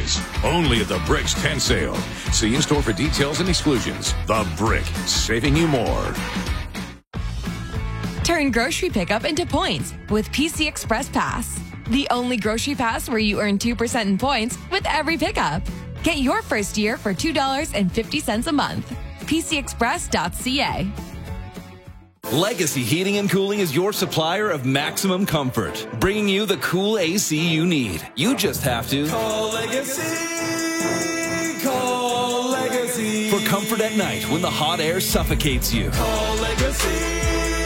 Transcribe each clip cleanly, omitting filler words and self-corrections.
days. Only at the Brick's tent sale. See you in store for details and exclusions. The Brick, saving you more. Turn grocery pickup into points with PC Express Pass. The only grocery pass where you earn 2% in points with every pickup. Get your first year for $2.50 a month. PCExpress.ca. Legacy Heating and Cooling is your supplier of maximum comfort, bringing you the cool AC you need. You just have to call Legacy. Call Legacy. For comfort at night when the hot air suffocates you. Call Legacy.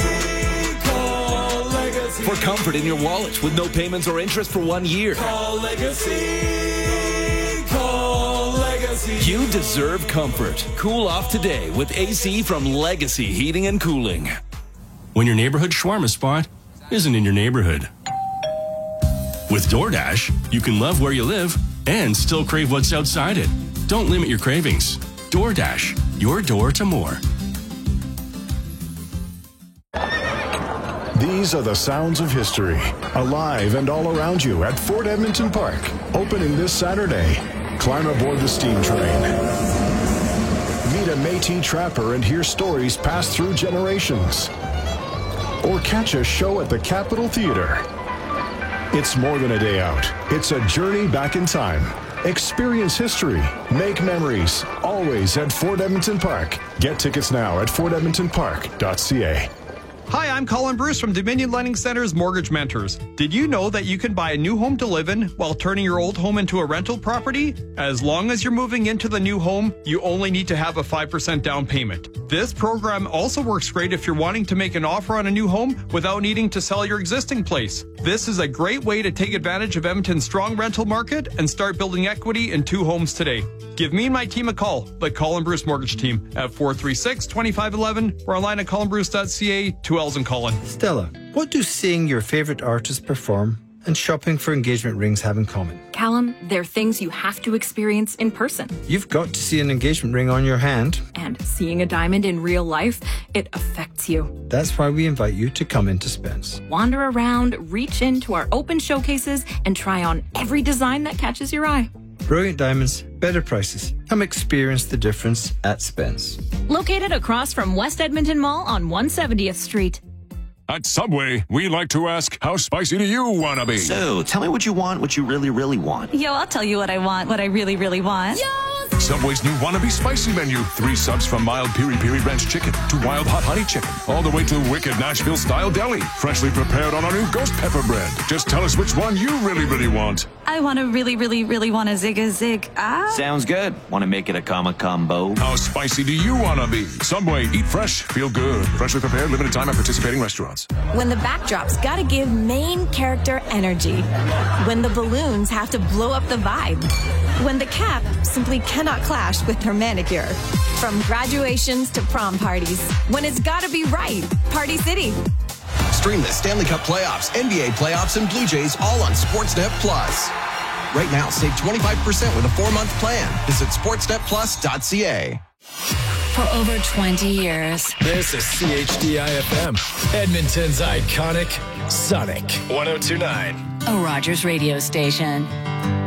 Call Legacy. For comfort in your wallet with no payments or interest for 1 year. Call Legacy. Call Legacy. You deserve comfort. Cool off today with AC from Legacy Heating and Cooling. When your neighborhood shawarma spot isn't in your neighborhood. With DoorDash, you can love where you live and still crave what's outside it. Don't limit your cravings. DoorDash, your door to more. These are the sounds of history, alive and all around you at Fort Edmonton Park, opening this Saturday. Climb aboard the steam train. Meet a Métis trapper and hear stories passed through generations. Or catch a show at the Capitol Theatre. It's more than a day out. It's a journey back in time. Experience history. Make memories. Always at Fort Edmonton Park. Get tickets now at fortedmontonpark.ca. Hi, I'm Colin Bruce from Dominion Lending Center's Mortgage Mentors. Did you know that you can buy a new home to live in while turning your old home into a rental property? As long as you're moving into the new home, you only need to have a 5% down payment. This program also works great if you're wanting to make an offer on a new home without needing to sell your existing place. This is a great way to take advantage of Edmonton's strong rental market and start building equity in 2 homes today. Give me and my team a call, the Colin Bruce Mortgage Team, at 436-2511 or online at colinbruce.ca. 2 L's in Colin. Stella, what do seeing your favorite artist perform and shopping for engagement rings have in common? Callum, they're things you have to experience in person. You've got to see an engagement ring on your hand. And seeing a diamond in real life, it affects you. That's why we invite you to come into Spence. Wander around, reach into our open showcases, and try on every design that catches your eye. Brilliant diamonds, better prices. Come experience the difference at Spence. Located across from West Edmonton Mall on 170th Street. At Subway, we like to ask, how spicy do you want to be? So, tell me what you want, what you really, really want. Yo, I'll tell you what I want, what I really, really want. Yo! Subway's new Wannabe Spicy menu. 3 subs from mild piri-piri ranch chicken to wild hot honey chicken. All the way to wicked Nashville-style deli. Freshly prepared on our new ghost pepper bread. Just tell us which one you really, really want. I want to really, really, really want a zig. Sounds good. Want to make it a combo? How spicy do you want to be? Subway, eat fresh, feel good. Freshly prepared, limited time at participating restaurants. When the backdrop's gotta give main character energy. When the balloons have to blow up the vibe. When the cap simply cannot clash with her manicure. From graduations to prom parties. When it's gotta be right. Party City. Stream the Stanley Cup playoffs, NBA playoffs, and Blue Jays all on Sportsnet Plus. Right now, save 25% with a 4-month plan. Visit sportsnetplus.ca. For over 20 years. This is CHDI-FM, Edmonton's iconic Sonic 102.9. A Rogers radio station.